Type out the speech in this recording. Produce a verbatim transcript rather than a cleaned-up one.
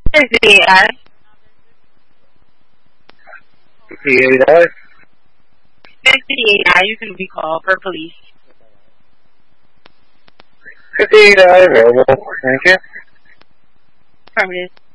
fifty-eight, fifty-eight I. fifty-eight, I, you can be called for police. fifty-eight I available. Thank you. Affirmative.